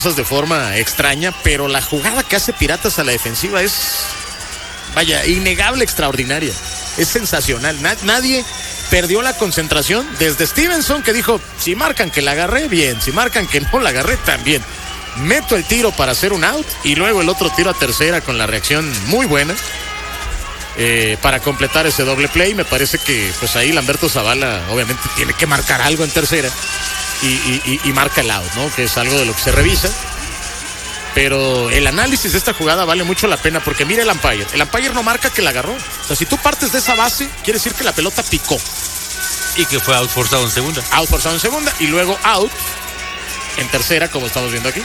de forma extraña, pero la jugada que hace Piratas a la defensiva es, vaya, innegable, extraordinaria. Es sensacional. Nadie perdió la concentración, desde Stevenson, que dijo, si marcan que la agarré, bien, si marcan que no la agarré, también. Meto el tiro para hacer un out y luego el otro tiro a tercera con la reacción muy buena para completar ese doble play. Me parece que pues ahí Lamberto Zavala obviamente tiene que marcar algo en tercera y marca el out, ¿no? Que es algo de lo que se revisa. Pero el análisis de esta jugada vale mucho la pena porque mira el umpire. El umpire no marca que la agarró. O sea, si tú partes de esa base, quiere decir que la pelota picó. Y que fue out forzado en segunda. Out forzado en segunda y luego out en tercera, como estamos viendo aquí.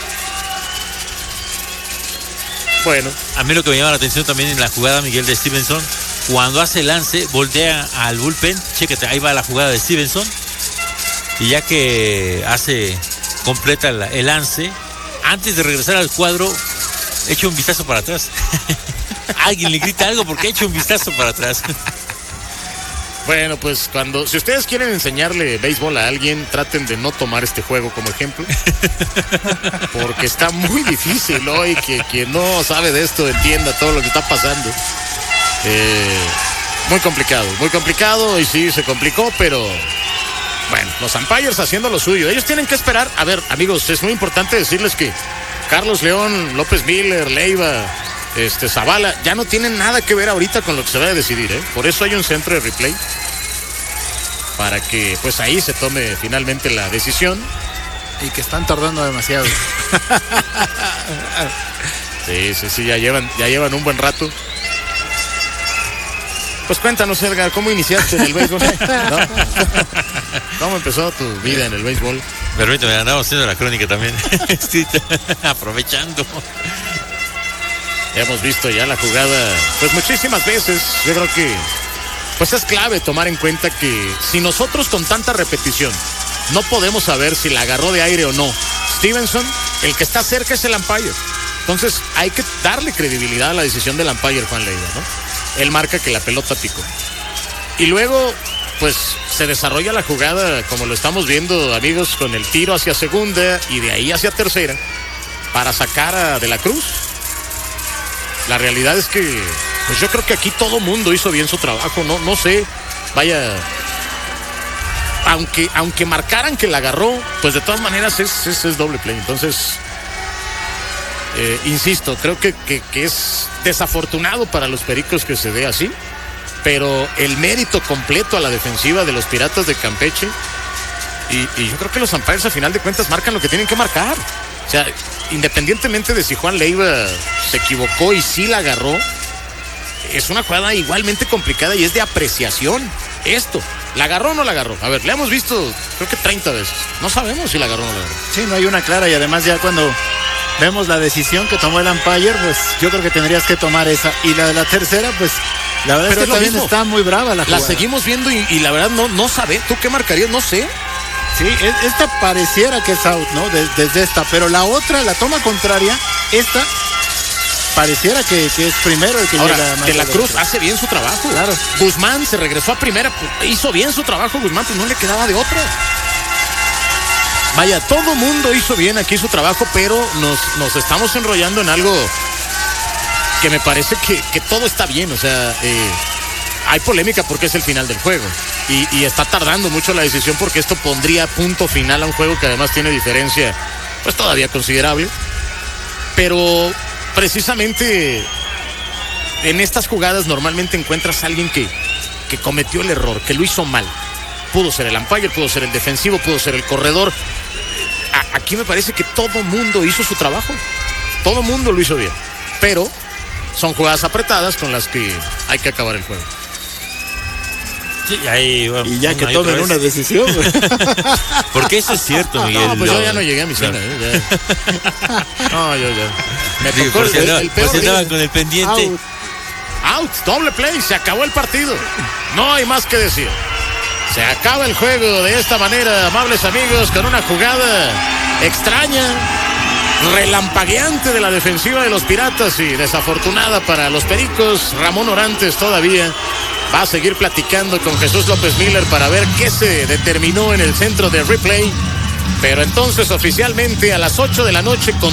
Bueno. A mí lo que me llama la atención también en la jugada, Miguel, de Stevenson, cuando hace el lance, voltea al bullpen, chéquete, ahí va la jugada de Stevenson, y ya que completa el lance, antes de regresar al cuadro, echa un vistazo para atrás. Alguien le grita algo porque echa un vistazo para atrás. Bueno, pues si ustedes quieren enseñarle béisbol a alguien, traten de no tomar este juego como ejemplo. Porque está muy difícil, ¿no? Y que quien no sabe de esto entienda todo lo que está pasando. Muy complicado y sí, se complicó, pero bueno, los umpires haciendo lo suyo. Ellos tienen que esperar. A ver, amigos, es muy importante decirles que Carlos León, López Miller, Leiva, Zavala, ya no tienen nada que ver ahorita con lo que se va a decidir, ¿eh? Por eso hay un centro de replay para que pues ahí se tome finalmente la decisión. Y que están tardando demasiado. Sí, ya llevan un buen rato. Pues cuéntanos, Edgar, ¿cómo iniciaste en el béisbol? ¿No? ¿Cómo empezó tu vida en el béisbol? Permítame, andamos haciendo la crónica también. Aprovechando. Hemos visto ya la jugada pues muchísimas veces. Yo creo que pues es clave tomar en cuenta que si nosotros con tanta repetición no podemos saber si la agarró de aire o no Stevenson, el que está cerca es el umpire. Entonces hay que darle credibilidad a la decisión del umpire, Juan Leiva, ¿no? Él marca que la pelota picó. Y luego pues se desarrolla la jugada como lo estamos viendo, amigos, con el tiro hacia segunda y de ahí hacia tercera para sacar a De la Cruz. La realidad es que pues yo creo que aquí todo mundo hizo bien su trabajo, no sé, vaya, aunque marcaran que la agarró, pues de todas maneras es doble play. Entonces, insisto, creo que es desafortunado para los Pericos que se dé así, pero el mérito completo a la defensiva de los Piratas de Campeche y yo creo que los umpires a final de cuentas marcan lo que tienen que marcar. O sea, independientemente de si Juan Leiva se equivocó y sí la agarró, es una jugada igualmente complicada y es de apreciación. Esto, ¿la agarró o no la agarró? A ver, la hemos visto creo que 30 veces. No sabemos si la agarró o no la agarró. Sí, no hay una clara y además ya cuando vemos la decisión que tomó el umpire, pues yo creo que tendrías que tomar esa. Y la de la tercera, pues la verdad es que también está muy brava la jugada. La seguimos viendo y la verdad no sabe. ¿Tú qué marcarías? No sé. Sí, esta pareciera que es out, ¿no? Desde esta, pero la otra, la toma contraria, esta pareciera que es primero el que ahora, llega más. De la Cruz hace bien su trabajo. Claro. Guzmán se regresó a primera, pues, hizo bien su trabajo Guzmán, pues no le quedaba de otra. Vaya, todo mundo hizo bien aquí su trabajo, pero nos estamos enrollando en algo que me parece que todo está bien, o sea, hay polémica porque es el final del juego y está tardando mucho la decisión porque esto pondría punto final a un juego que además tiene diferencia pues todavía considerable, pero precisamente en estas jugadas normalmente encuentras a alguien que cometió el error, que lo hizo mal. Pudo ser el umpire, pudo ser el defensivo, pudo ser el corredor. Aquí me parece que todo mundo hizo su trabajo, todo mundo lo hizo bien, pero son jugadas apretadas con las que hay que acabar el juego. Sí, ahí, bueno, y ya que tomen una decisión. Porque eso es cierto, Miguel. No, pues yo ya no llegué a mi cena. No, yo ya. Me tocó el peor día. Con el pendiente. Out, doble play, se acabó el partido. No hay más que decir. Se acaba el juego de esta manera, amables amigos, con una jugada extraña, relampagueante de la defensiva de los Piratas y desafortunada para los Pericos. Ramón Orantes todavía va a seguir platicando con Jesús López Miller para ver qué se determinó en el centro de replay. Pero entonces oficialmente a las 8 de la noche con